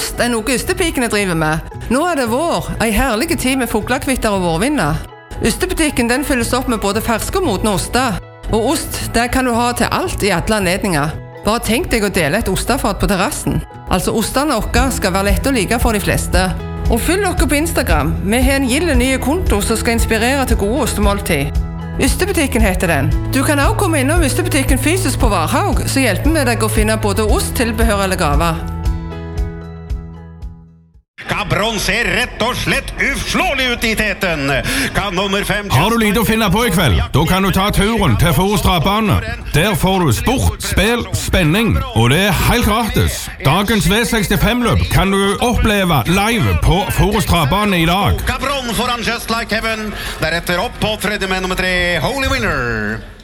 Ost noe ystepikene driver med. Nå det vår, en herlig tid med fuglekvitter og vårvinder. Ystebutikken den fylles opp med både ferske og modne oster. Og ost, det kan du ha til alt i alle anledninger. Bare tenk deg å dele et ostefat på terrassen. Altså ostene våre skal være lett å like for de fleste. Og følg dere på Instagram. Vi har en gilde nye konto som skal inspirere til gode ostemåltid. Ystebutikken heter den. Du kan også komme innom Ystebutikken fysisk på Varhaug, så hjelper vi deg å finne både ost, tilbehør eller gaver. Cabron ser rett og slett uslåelig ut i teten. Kan nummer 5... Har du lite å finne på i kveld? Da kan du ta turen til Forus Travbane. Der får du sport, spill, spenning, og det helt gratis. Dagens V65-løp kan du oppleve live på Forus Travbane i dag. Cabron foran Just Like Heaven. Deretter opp på tredje med nummer 3, Holy Winner.